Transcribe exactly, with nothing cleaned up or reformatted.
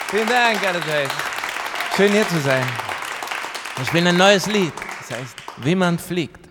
Vielen Dank, Anastasia. Schön hier zu sein. Ich spiele ein neues Lied. Das heißt, wie man fliegt.